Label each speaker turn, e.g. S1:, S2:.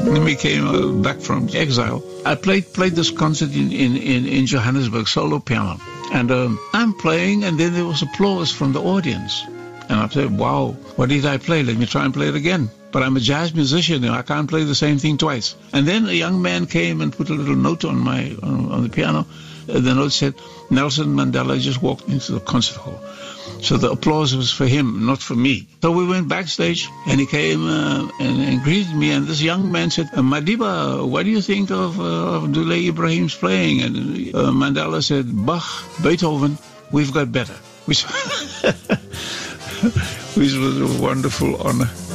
S1: When we came back from exile, I played this concert in Johannesburg, solo piano. And I'm playing, and then there was applause from the audience. And I said, wow, what did I play? Let me try and play it again. But I'm a jazz musician, I can't play the same thing twice. And then a young man came and put a little note on the piano. The note said, Nelson Mandela just walked into the concert hall. So the applause was for him, not for me. So we went backstage, and he came and greeted me. And this young man said, Madiba, what do you think of Dule Ibrahim's playing? And Mandela said, Bach, Beethoven, we've got better. Which was a wonderful honor.